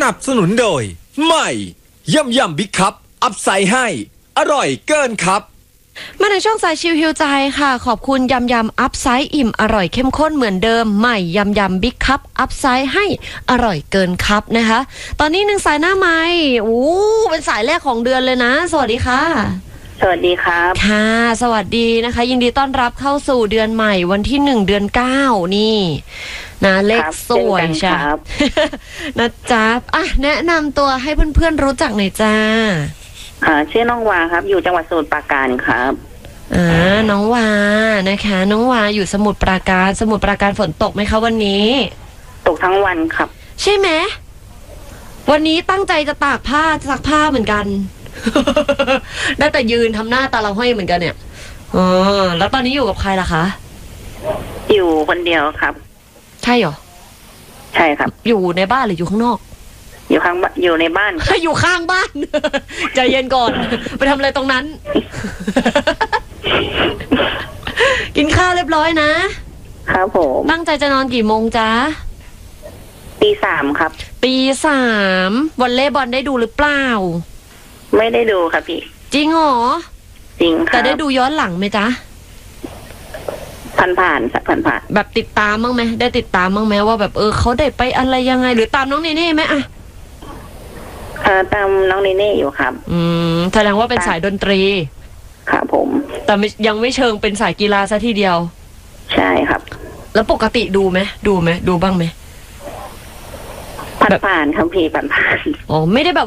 นับสนุนโดยใหม่ยำบิ๊กคัพอัพไซด์ให้อร่อยเกินครับมาในช่วงสายชิลฮิวใจค่ะขอบคุณยำอัพไซด์อิ่มอร่อยเข้มข้นเหมือนเดิมใหม่ยำบิ๊กคัพอัพไซด์ให้อร่อยเกินครับนะคะตอนนี้หนึ่งสายหน้าไมค์เป็นสายแรกของเดือนเลยนะสวัสดีค่ะสวัสดีครับค่ะสวัสดีนะคะยินดีต้อนรับเข้าสู่เดือนใหม่วันที่1 เดือน 9นี่นะเลขสวยใช่นะจ๊ะแนะนำตัวให้เพื่อนๆรู้จักหน่อยจ้าชื่อน้องวาครับอยู่จังหวัดสมุทรปราการครับน้องวานะคะน้องวาอยู่สมุทรปราการฝนตกไหมคะวันนี้ตกทั้งวันครับใช่ไหมวันนี้ตั้งใจจะตากผ้าซักผ้าเหมือนกันได้แต่ยืนทำหน้าตาเราห้อยเหมือนกันเนี่ยแล้วตอนนี้อยู่กับใครล่ะคะอยู่คนเดียวครับใช่เหรอใช่ครับอยู่ในบ้านหรืออยู่ข้างนอกอยู่ในบ้านอยู่ข้างบ้านใจเย็นก่อนไปทำอะไรตรงนั้น กินข้าวเรียบร้อยนะครับผมตั้งใจจะนอนกี่โมงจ๊ะตี 3ครับตี 3วอลเลย์บอลได้ดูหรือเปล่าไม่ได้ดูครับพี่จริงเหรอจริงครับแต่ได้ดูย้อนหลังไหมจ๊ะผ่านแบบติดตามบ้างไหมได้ติดตามบ้างไหมว่าแบบเขาได้ไปอะไรยังไงหรือตามน้องเนเน่ไหมตามน้องเนเน่อยู่ครับแสดงว่าเป็นสายดนตรีครับผมแต่ยังไม่เชิงเป็นสายกีฬาซะทีเดียวใช่ครับแล้วปกติดูไหมดูบ้างไหมผ่านครับพี่ผ่านอ๋อไม่ได้แบบ